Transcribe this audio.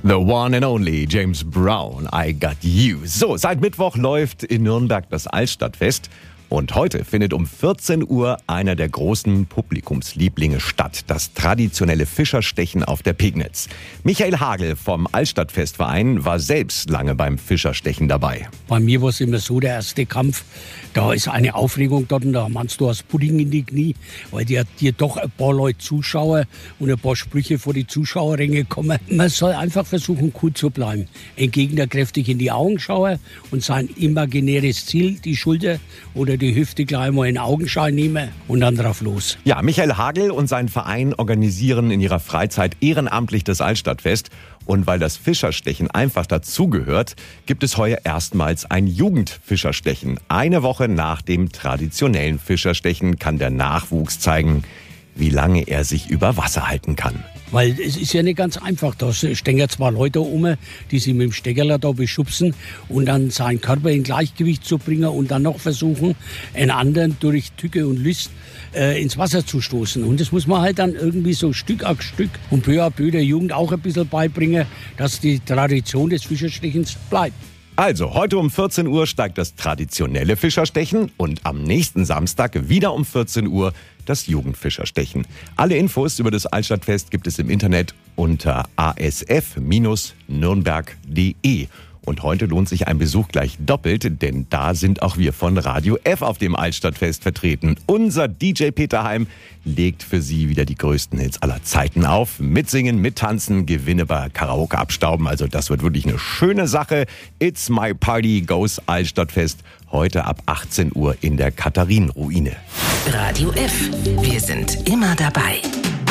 The one and only James Brown, I Got You. So, seit Mittwoch läuft in Nürnberg das Altstadtfest. Und heute findet um 14 Uhr einer der großen Publikumslieblinge statt. Das traditionelle Fischerstechen auf der Pegnitz. Michael Hagel vom Altstadtfestverein war selbst lange beim Fischerstechen dabei. Bei mir war es immer so, der erste Kampf, da ist eine Aufregung dort und da meinst du hast Pudding in die Knie, weil dir doch ein paar Leute Zuschauer und ein paar Sprüche vor die Zuschauerränge kommen. Man soll einfach versuchen, cool zu bleiben. Entgegnerkräftig in die Augen schauen und sein imaginäres Ziel, die Schulter oder die Hüfte gleich mal in Augenschein nehmen und dann drauf los. Ja, Michael Hagel und sein Verein organisieren in ihrer Freizeit ehrenamtlich das Altstadtfest. Und weil das Fischerstechen einfach dazugehört, gibt es heuer erstmals ein Jugendfischerstechen. Eine Woche nach dem traditionellen Fischerstechen kann der Nachwuchs zeigen, wie lange er sich über Wasser halten kann. Weil es ist ja nicht ganz einfach. Da stehen ja zwei Leute um, die sich mit dem Steckerler da beschubsen und dann seinen Körper in Gleichgewicht zu bringen und dann noch versuchen, einen anderen durch Tücke und List ins Wasser zu stoßen. Und das muss man halt dann irgendwie so Stück auf Stück und peu à peu der Jugend auch ein bisschen beibringen, dass die Tradition des Fischerstechens bleibt. Also, heute um 14 Uhr steigt das traditionelle Fischerstechen und am nächsten Samstag wieder um 14 Uhr das Jugendfischerstechen. Alle Infos über das Altstadtfest gibt es im Internet unter asf-nürnberg.de. Und heute lohnt sich ein Besuch gleich doppelt, denn da sind auch wir von Radio F auf dem Altstadtfest vertreten. Unser DJ Peter Heim legt für Sie wieder die größten Hits aller Zeiten auf. Mitsingen, mittanzen, Gewinne bei Karaoke abstauben. Also das wird wirklich eine schöne Sache. It's My Party goes Altstadtfest. Heute ab 18 Uhr in der Katharinenruine. Radio F. Wir sind immer dabei.